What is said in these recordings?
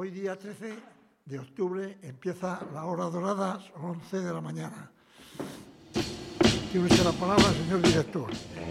hoy día 13 de octubre empieza la hora dorada, son 11 de la mañana. Tiene usted la palabra, señor director.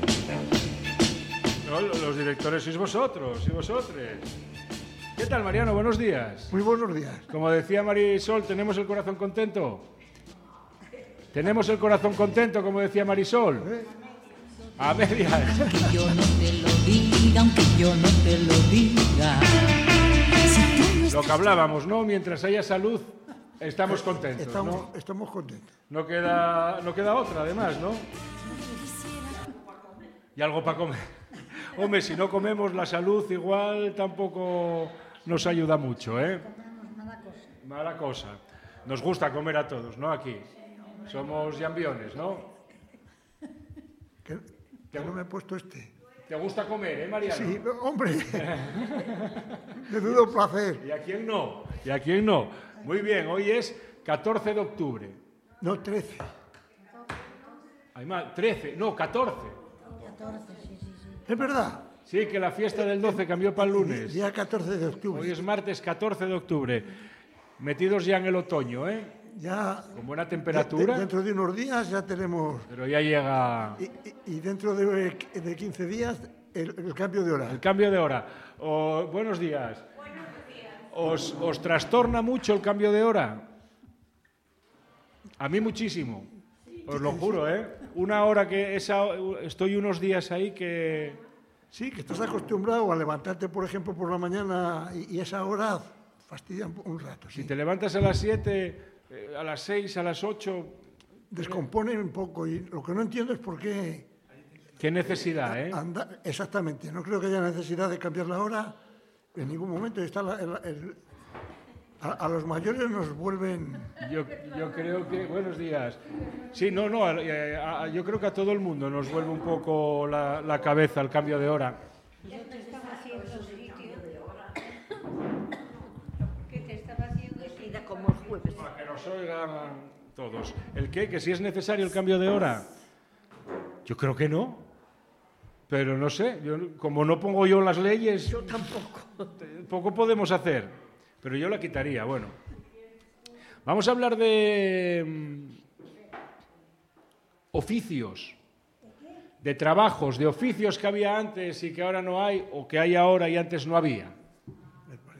No, los directores sois vosotros y vosotros. ¿Qué tal, Mariano? Buenos días. Muy buenos días. Como decía Marisol, ¿tenemos el corazón contento? ¿Tenemos el corazón contento, como decía Marisol? A medias. Aunque yo no te lo diga, aunque yo no te lo diga. Lo que hablábamos, ¿no? Mientras haya salud, estamos contentos, ¿no? Estamos contentos. No queda otra, además, ¿no? Y algo para comer. Hombre, si no comemos, la salud igual tampoco nos ayuda mucho, ¿eh? Mala cosa. Nos gusta comer a todos, ¿no? Aquí. Somos llambiones, ¿no? Que no me he puesto este. ¿Te gusta comer, Mariano? Sí, hombre. De dudo placer. ¿Y a quién no? ¿Y a quién no? Muy bien, hoy es 14 de octubre. No, 13. Hay más, 13, no, 14. 14, sí. ¿Es verdad? Sí, que la fiesta del 12 cambió para el lunes. Día 14 de octubre. Hoy es martes 14 de octubre. Metidos ya en el otoño, ¿eh? Ya, con buena temperatura. Dentro de unos días ya tenemos... Pero ya llega... Y dentro de 15 días el cambio de hora. El cambio de hora. Buenos días. ¿Os trastorna mucho el cambio de hora? A mí muchísimo. Os lo juro, ¿eh? Una hora que estoy unos días ahí que... Sí, que estás acostumbrado a levantarte, por ejemplo, por la mañana y esa hora fastidia un rato. ¿Sí? Si te levantas a las 7... a las 6, a las 8... Descomponen un poco y lo que no entiendo es por qué... ¿Qué necesidad, eh? Exactamente, no creo que haya necesidad de cambiar la hora en ningún momento. Está a los mayores nos vuelven... Yo creo que... Buenos días. Sí, yo creo que a todo el mundo nos vuelve un poco la cabeza el cambio de hora. ¿Qué te estaba haciendo sitio? ¿Qué te estaba haciendo sitio? Como el jueves. Para que nos oigan todos. ¿El qué? ¿Que si es necesario el cambio de hora? Yo creo que no. Pero no sé, como no pongo yo las leyes... Yo tampoco. Poco podemos hacer. Pero yo la quitaría, bueno. Vamos a hablar de oficios, de trabajos, de oficios que había antes y que ahora no hay, o que hay ahora y antes no había.